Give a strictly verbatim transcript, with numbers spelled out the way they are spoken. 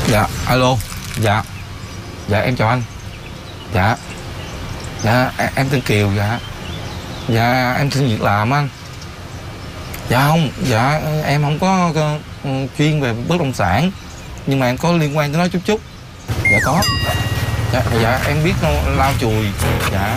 Dạ, alo. Dạ. Dạ em chào anh. Dạ. Dạ em, em tên Kiều. Dạ. Dạ em xin việc làm anh. Dạ không. Dạ em không có uh, chuyên về bất động sản, nhưng mà em có liên quan tới nó chút chút. Dạ có. Dạ, dạ em biết lau chùi. Dạ.